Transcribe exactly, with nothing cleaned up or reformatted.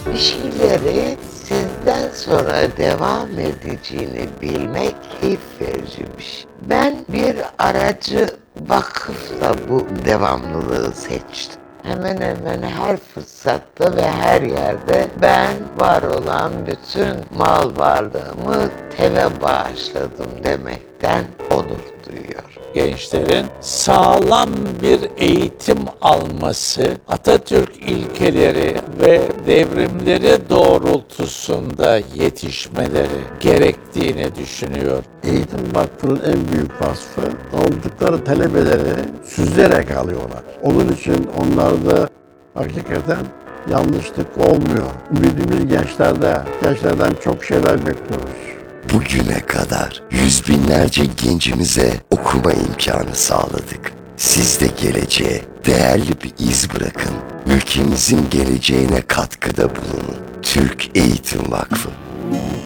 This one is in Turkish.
Bir şeyleri sizden sonra devam edeceğini bilmek keyif verici bir şey. Ben bir aracı vakıfla bu devamlılığı seçtim. Hemen hemen her fırsatta ve her yerde ben var olan bütün mal varlığımı TEV'e bağışladım demekten onur duyuyor. Gençlerin sağlam bir eğitim alması, Atatürk ilkeleri ve devrimleri doğrultusunda yetişmeleri gerektiğini düşünüyor. Eğitim Vakfı'nın en büyük vasfı aldıkları talebeleri süzerek alıyorlar. Onun için onlarda hakikaten yanlışlık olmuyor. Ümidimiz gençlerde. Gençlerden çok şeyler bekliyoruz. Bugüne kadar yüz binlerce gencimize okuma imkanı sağladık. Siz de geleceğe değerli bir iz bırakın. Ülkemizin geleceğine katkıda bulunun. Türk Eğitim Vakfı.